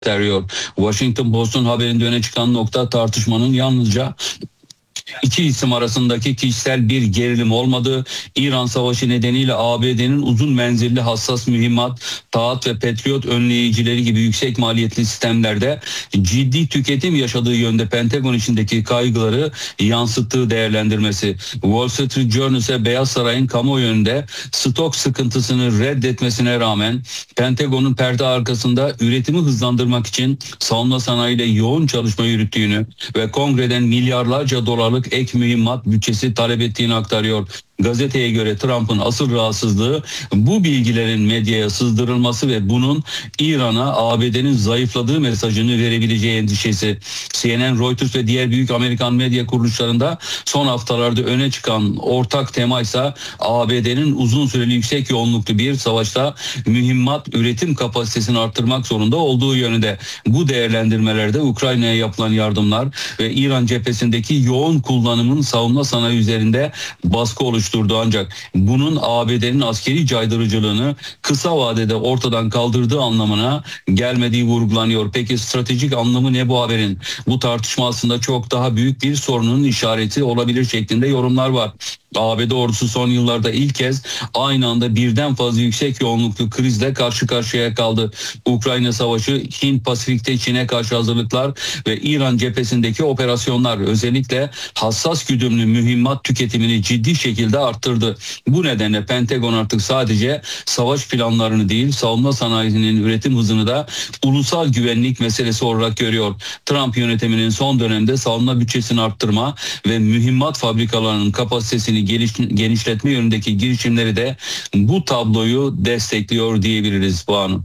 gösteriyor. Washington Post'un haberinde öne çıkan nokta tartışmanın yalnızca İki isim arasındaki kişisel bir gerilim olmadığı, İran Savaşı nedeniyle ABD'nin uzun menzilli hassas mühimmat, taahhüt ve Patriot önleyicileri gibi yüksek maliyetli sistemlerde ciddi tüketim yaşadığı yönde Pentagon içindeki kaygıları yansıttığı değerlendirmesi. Wall Street Journal ise Beyaz Saray'ın kamuoyu önünde stok sıkıntısını reddetmesine rağmen Pentagon'un perde arkasında üretimi hızlandırmak için savunma sanayiyle yoğun çalışma yürüttüğünü ve kongreden milyarlarca dolarlık ek mühimmat bütçesi talep ettiğini aktarıyor. Gazeteye göre Trump'ın asıl rahatsızlığı bu bilgilerin medyaya sızdırılması ve bunun İran'a ABD'nin zayıfladığı mesajını verebileceği endişesi. CNN, Reuters ve diğer büyük Amerikan medya kuruluşlarında son haftalarda öne çıkan ortak tema ise ABD'nin uzun süreli yüksek yoğunluklu bir savaşta mühimmat üretim kapasitesini arttırmak zorunda olduğu yönünde. Bu değerlendirmelerde Ukrayna'ya yapılan yardımlar ve İran cephesindeki yoğun kullanımın savunma sanayi üzerinde baskı oluşturdu, ancak bunun ABD'nin askeri caydırıcılığını kısa vadede ortadan kaldırdığı anlamına gelmediği vurgulanıyor. Peki stratejik anlamı ne bu haberin? Bu tartışma aslında çok daha büyük bir sorunun işareti olabilir şeklinde yorumlar var. ABD ordusu son yıllarda ilk kez aynı anda birden fazla yüksek yoğunluklu krizle karşı karşıya kaldı. Ukrayna Savaşı, Hint Pasifik'te Çin'e karşı hazırlıklar ve İran cephesindeki operasyonlar özellikle hassas güdümlü mühimmat tüketimini ciddi şekilde arttırdı. Bu nedenle Pentagon artık sadece savaş planlarını değil, savunma sanayisinin üretim hızını da ulusal güvenlik meselesi olarak görüyor. Trump yönetiminin son dönemde savunma bütçesini arttırma ve mühimmat fabrikalarının kapasitesini genişletme yönündeki girişimleri de bu tabloyu destekliyor diyebiliriz Banu.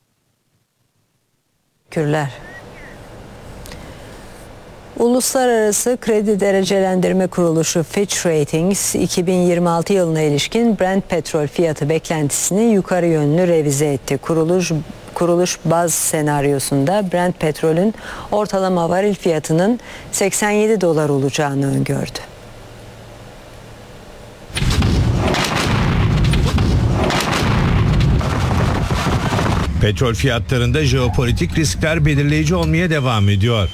Teşekkürler. Uluslararası Kredi Derecelendirme Kuruluşu Fitch Ratings 2026 yılına ilişkin Brent petrol fiyatı beklentisini yukarı yönlü revize etti. Kuruluş baz senaryosunda Brent petrolün ortalama varil fiyatının 87 dolar olacağını öngördü. Petrol fiyatlarında jeopolitik riskler belirleyici olmaya devam ediyor.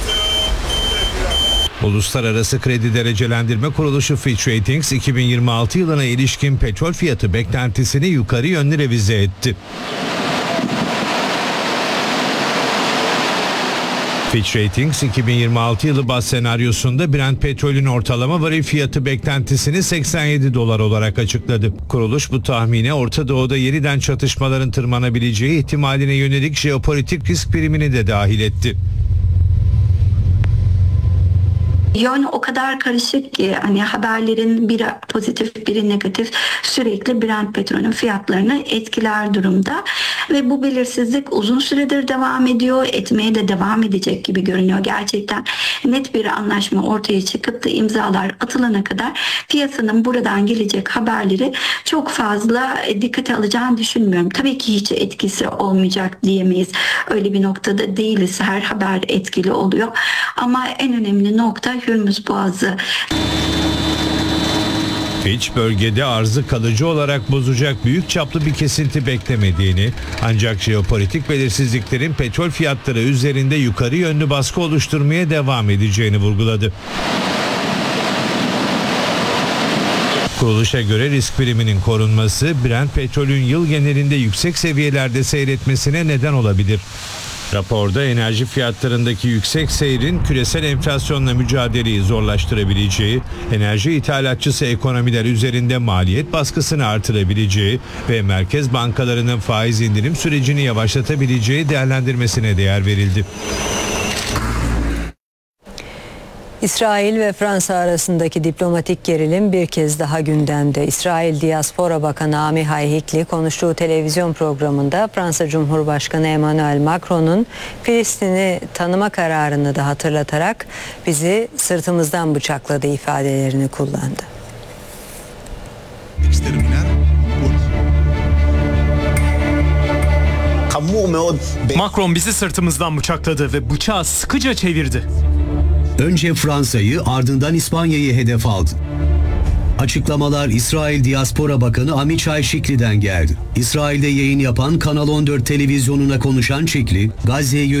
Uluslararası Kredi Derecelendirme Kuruluşu Fitch Ratings 2026 yılına ilişkin petrol fiyatı beklentisini yukarı yönlü revize etti. Fitch Ratings 2026 yılı baz senaryosunda Brent petrolün ortalama varil fiyatı beklentisini 87 dolar olarak açıkladı. Kuruluş bu tahmine Orta Doğu'da yeniden çatışmaların tırmanabileceği ihtimaline yönelik jeopolitik risk primini de dahil etti. Yön o kadar karışık ki hani haberlerin biri pozitif biri negatif sürekli Brent petrolün fiyatlarını etkiler durumda ve bu belirsizlik uzun süredir devam ediyor, etmeye de devam edecek gibi görünüyor. Gerçekten net bir anlaşma ortaya çıkıp da imzalar atılana kadar piyasanın buradan gelecek haberleri çok fazla dikkate alacağını düşünmüyorum. Tabii ki hiç etkisi olmayacak diyemeyiz. Öyle bir noktada değiliz. Her haber etkili oluyor. Ama en önemli nokta Hürmüz Boğazı. Fitch bölgede arzı kalıcı olarak bozacak büyük çaplı bir kesinti beklemediğini, ancak jeopolitik belirsizliklerin petrol fiyatları üzerinde yukarı yönlü baskı oluşturmaya devam edeceğini vurguladı. Kuruluşa göre risk priminin korunması Brent petrolün yıl genelinde yüksek seviyelerde seyretmesine neden olabilir. Raporda enerji fiyatlarındaki yüksek seyrin küresel enflasyonla mücadeleyi zorlaştırabileceği, enerji ithalatçısı ekonomiler üzerinde maliyet baskısını artırabileceği ve merkez bankalarının faiz indirim sürecini yavaşlatabileceği değerlendirmesine değer verildi. İsrail ve Fransa arasındaki diplomatik gerilim bir kez daha gündemde. İsrail Diaspora Bakanı Amihai Hikli konuştuğu televizyon programında Fransa Cumhurbaşkanı Emmanuel Macron'un Filistin'i tanıma kararını da hatırlatarak bizi sırtımızdan bıçakladı ifadelerini kullandı. Macron bizi sırtımızdan bıçakladı ve bıçağı sıkıca çevirdi. Önce Fransa'yı ardından İspanya'yı hedef aldı. Açıklamalar İsrail Diaspora Bakanı Amichai Şikli'den geldi. İsrail'de yayın yapan Kanal 14 televizyonuna konuşan Şikli, Gazze'ye